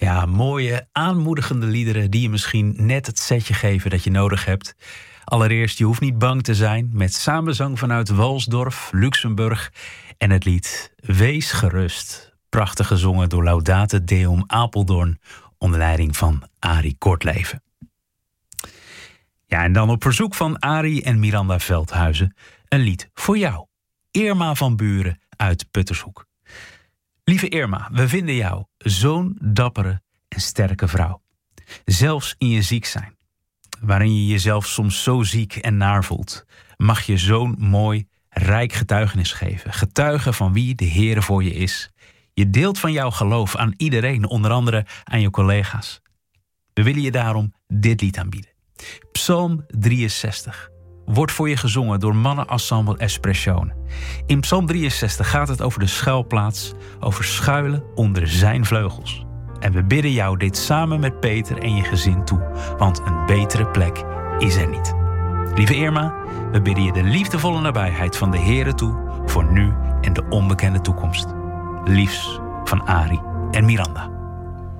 Ja, mooie, aanmoedigende liederen die je misschien net het setje geven dat je nodig hebt. Allereerst, je hoeft niet bang te zijn, met samenzang vanuit Walsdorf, Luxemburg. En het lied Wees gerust. Prachtig gezongen door Laudate Deum Apeldoorn onder leiding van Arie Kortleven. Ja, en dan op verzoek van Arie en Miranda Veldhuizen een lied voor jou. Irma van Buren uit Puttershoek. Lieve Irma, we vinden jou zo'n dappere en sterke vrouw. Zelfs in je ziek zijn, waarin je jezelf soms zo ziek en naar voelt, mag je zo'n mooi, rijk getuigenis geven. Getuigen van wie de Heere voor je is. Je deelt van jouw geloof aan iedereen, onder andere aan je collega's. We willen je daarom dit lied aanbieden. Psalm 63 wordt voor je gezongen door Mannenensemble Espressione. In Psalm 63 gaat het over de schuilplaats, over schuilen onder zijn vleugels. En we bidden jou dit samen met Peter en je gezin toe, want een betere plek is er niet. Lieve Irma, we bidden je de liefdevolle nabijheid van de Heere toe, voor nu en de onbekende toekomst. Liefs van Arie en Miranda.